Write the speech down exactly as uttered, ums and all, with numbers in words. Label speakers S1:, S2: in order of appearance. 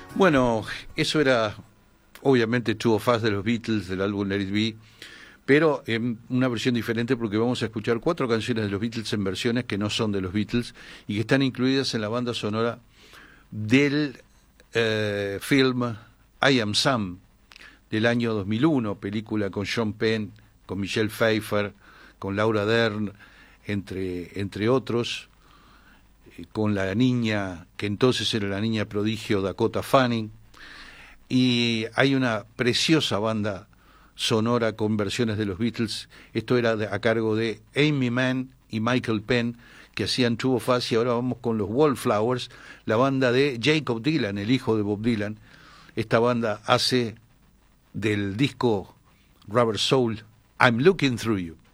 S1: Bueno, eso era obviamente Two of Us de los Beatles, del álbum Let It Be, pero en una versión diferente porque vamos a escuchar cuatro canciones de los Beatles en versiones que no son de los Beatles y que están incluidas en la banda sonora del eh, film I Am Sam del año dos mil uno, película con Sean Penn, con Michelle Pfeiffer, con Laura Dern, entre, entre otros, con la niña, que entonces era la niña prodigio Dakota Fanning, y hay una preciosa banda sonora con versiones de los Beatles. Esto era de, a cargo de Amy Mann y Michael Penn, que hacían Two of Us, y ahora vamos con los Wallflowers, la banda de Jacob Dylan, el hijo de Bob Dylan. Esta banda hace del disco Rubber Soul I'm Looking Through You.